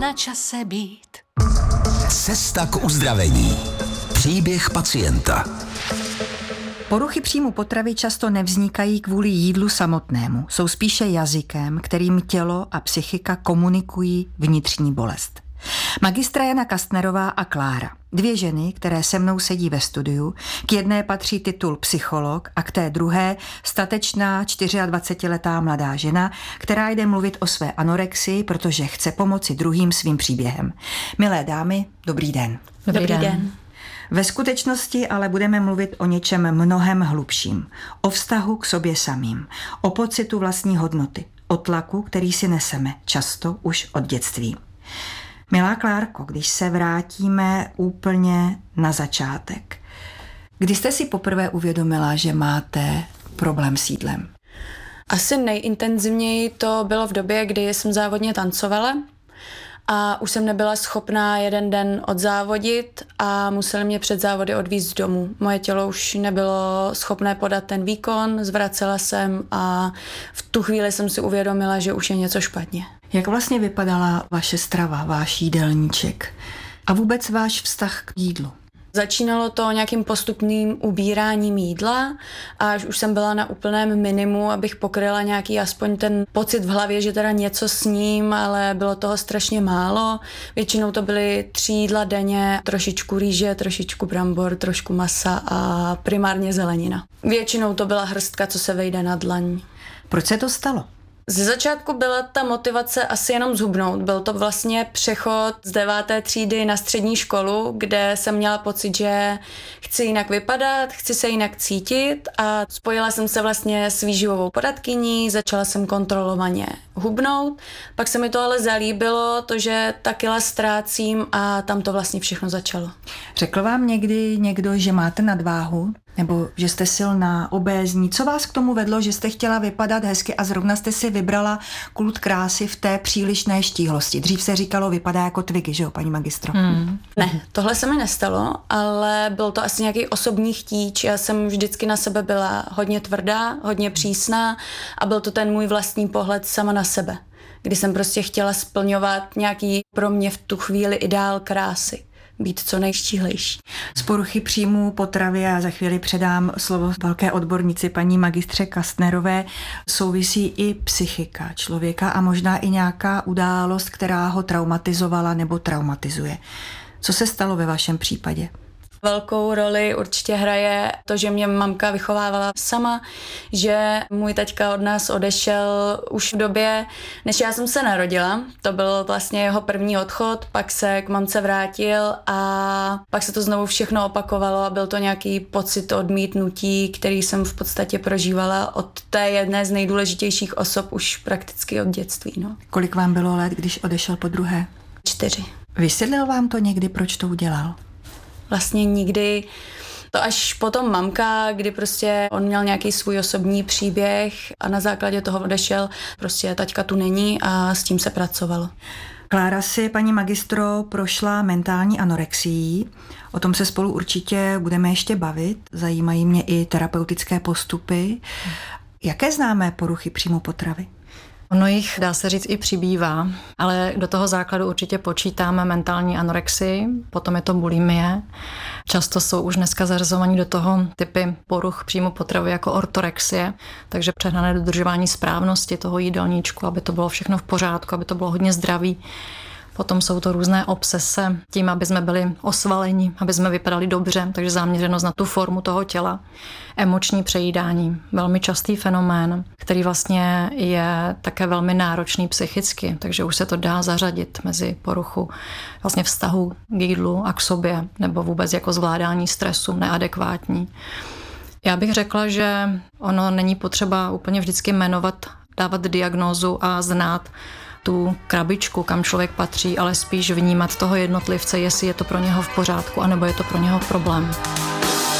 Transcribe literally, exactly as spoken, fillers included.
na čase být. Cesta k uzdravení. Příběh pacienta. Poruchy příjmu potravy často nevznikají kvůli jídlu samotnému. Jsou spíše jazykem, kterým tělo a psychika komunikují vnitřní bolest. Magistra Jana Kastnerová a Klára. Dvě ženy, které se mnou sedí ve studiu. K jedné patří titul psycholog a k té druhé statečná dvacetičtyřletá mladá žena, která jde mluvit o své anorexii, protože chce pomoci druhým svým příběhem. Milé dámy, dobrý den. Dobrý, dobrý den. den. Ve skutečnosti ale budeme mluvit o něčem mnohem hlubším. O vztahu k sobě samým. O pocitu vlastní hodnoty. O tlaku, který si neseme, často už od dětství. Milá Klárko, když se vrátíme úplně na začátek. Kdy jste si poprvé uvědomila, že máte problém s jídlem? Asi nejintenzivněji to bylo v době, kdy jsem závodně tancovala a už jsem nebyla schopná jeden den odzávodit a museli mě před závody odvízt domů. Moje tělo už nebylo schopné podat ten výkon, zvracela jsem a v tu chvíli jsem si uvědomila, že už je něco špatně. Jak vlastně vypadala vaše strava, váš jídelníček a vůbec váš vztah k jídlu? Začínalo to nějakým postupným ubíráním jídla a až už jsem byla na úplném minimu, abych pokryla nějaký aspoň ten pocit v hlavě, že teda něco sním, ale bylo toho strašně málo. Většinou to byly tři jídla denně, trošičku rýže, trošičku brambor, trošku masa a primárně zelenina. Většinou to byla hrstka, co se vejde na dlaň. Proč se to stalo? Ze začátku byla ta motivace asi jenom zhubnout. Byl to vlastně přechod z deváté třídy na střední školu, kde jsem měla pocit, že chci jinak vypadat, chci se jinak cítit a spojila jsem se vlastně s výživovou poradkyní, začala jsem kontrolovaně hubnout, pak se mi to ale zalíbilo, to, že ta kila ztrácím a tam to vlastně všechno začalo. Řekl vám někdy někdo, že máte nadváhu? Nebo že jste silná, obézní? Co vás k tomu vedlo, že jste chtěla vypadat hezky a zrovna jste si vybrala kult krásy v té přílišné štíhlosti? Dřív se říkalo, vypadá jako Twiggy, že jo, paní magistro? Hmm. Ne, tohle se mi nestalo, ale byl to asi nějaký osobní chtíč. Já jsem vždycky na sebe byla hodně tvrdá, hodně přísná a byl to ten můj vlastní pohled sama na sebe, kdy jsem prostě chtěla splňovat nějaký pro mě v tu chvíli ideál krásy. Být co nejštíhlejší. Z poruchy příjmu potravy, a za chvíli předám slovo velké odbornici paní magistře Kastnerové, souvisí i psychika člověka a možná i nějaká událost, která ho traumatizovala nebo traumatizuje. Co se stalo ve vašem případě? Velkou roli určitě hraje to, že mě mamka vychovávala sama, že můj taťka od nás odešel už v době, než já jsem se narodila. To byl vlastně jeho první odchod, pak se k mamce vrátil a pak se to znovu všechno opakovalo a byl to nějaký pocit odmítnutí, který jsem v podstatě prožívala od té jedné z nejdůležitějších osob už prakticky od dětství. No. Kolik vám bylo let, když odešel po druhé? Čtyři. Vysvětlil vám to někdy, proč to udělal? Vlastně nikdy, to až potom mamka, kdy prostě on měl nějaký svůj osobní příběh a na základě toho odešel, prostě taťka tu není a s tím se pracovalo. Klára si, paní magistro, prošla mentální anorexií. O tom se spolu určitě budeme ještě bavit. Zajímají mě i terapeutické postupy. Jaké známé poruchy příjmu potravy? Ono jich, dá se říct, i přibývá, ale do toho základu určitě počítáme mentální anorexii, potom je to bulimie. Často jsou už dneska zařazovaní do toho typy poruch příjmu potravy jako ortorexie, takže přehnané dodržování správnosti toho jídelníčku, aby to bylo všechno v pořádku, aby to bylo hodně zdravý. Potom jsou to různé obsese tím, aby jsme byli osvaleni, aby jsme vypadali dobře, takže zaměřenost na tu formu toho těla. Emoční přejídání, velmi častý fenomén, který vlastně je také velmi náročný psychicky, takže už se to dá zařadit mezi poruchu vlastně vztahu k jídlu a k sobě, nebo vůbec jako zvládání stresu neadekvátní. Já bych řekla, že ono není potřeba úplně vždycky jmenovat, dávat diagnózu a znát tu krabičku, kam člověk patří, ale spíš vnímat toho jednotlivce, jestli je to pro něho v pořádku, anebo je to pro něho problém.